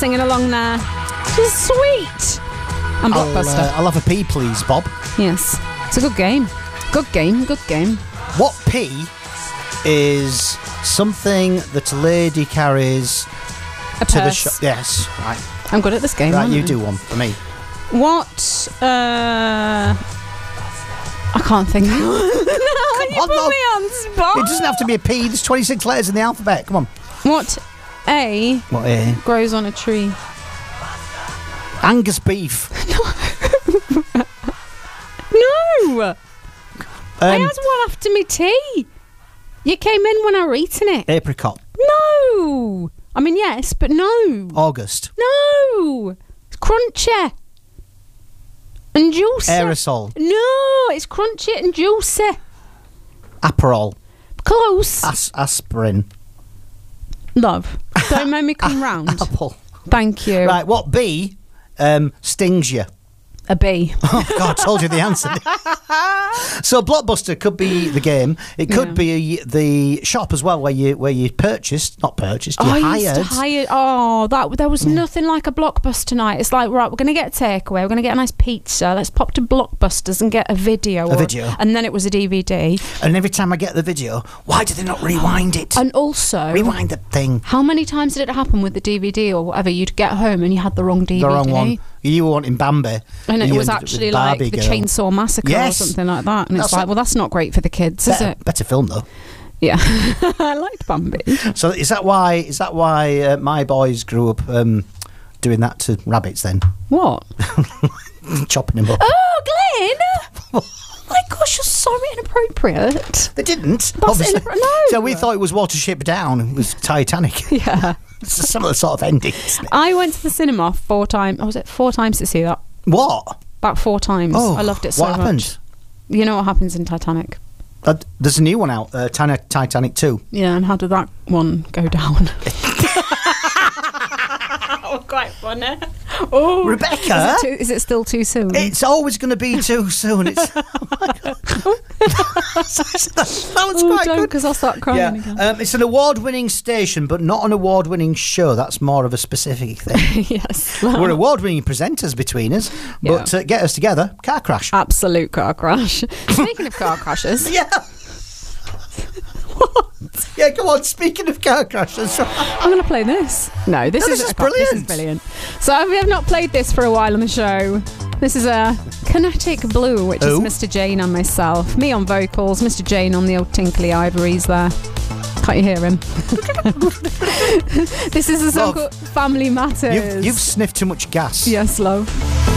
singing along there. Just sweet. And Blockbuster. I'll have a P, please, Bob. Yes. It's a good game. Good game. What P is something that a lady carries A to the purse. shop? Yes, right. I'm good at this game. Right, aren't you I? do one for me. What? I can't think. No, you on, put love. me on spot. It doesn't have to be a P. There's 26 letters in the alphabet. Come on. What A What A? grows on a tree? Angus beef. No. I had one after me tea. You came in when I were eating it. Apricot. No. I mean, yes, but no. August. No. It's crunchy and juicy. Aerosol. No, it's crunchy and juicy. Aperol. Close. Aspirin. Love. Don't make me come round. Apple. Thank you. Right, what B stings you? A B. Oh, God, I told you the answer. So Blockbuster could be the game. It could be the shop as well, where you purchased, not purchased, you I hired. used to hire. Oh, there was nothing like a Blockbuster night. It's like, right, we're going to get a takeaway. We're going to get a nice pizza. Let's pop to Blockbusters and get a video. And then it was a DVD. And every time I get the video, why do they not rewind it? And also, Rewind the thing. how many times did it happen with the DVD or whatever? You'd get home and you had the wrong DVD. The wrong one. You were wanting Bambi. And it you was ended up actually with like Barbie the Girl. Chainsaw Massacre Yes. or something like that. And it's That's like, well, that's not great for the kids, is it? Better film though. Yeah. I liked Bambi. So is that why my boys grew up doing that to rabbits then? What? Chopping them up. Oh, Glenn! My gosh, you're so inappropriate. They didn't. That's obviously. no. So we thought it was Watership Down with Titanic. Yeah. It's a similar sort of ending, isn't it? I went to the cinema 4 times. Was it 4 times to see that? What? About 4 times. Oh, I loved it so what happened? much. You know what happens in Titanic? There's a new one out, Titanic 2. Yeah, and how did that one go down? Oh, quite funny. Oh, Rebecca? Is it still too soon? It's always going to be too soon. It's, that was quite don't, good. because I'll start crying again. It's an award-winning station, but not an award-winning show. That's more of a specific thing. Yes. We're award-winning presenters between us, but get us together, car crash. Absolute car crash. Speaking of car crashes. Yeah. What? Yeah, come on. Speaking of car crashes, I'm going to play this. No, this is brilliant. This is brilliant. So we have not played this for a while on the show. This is a Kinetic Blue, which is Mr. Jane and myself. Me on vocals, Mr. Jane on the old tinkly ivories there. Can't you hear him? This is a song called Family Matters. You've sniffed too much gas. Yes, love.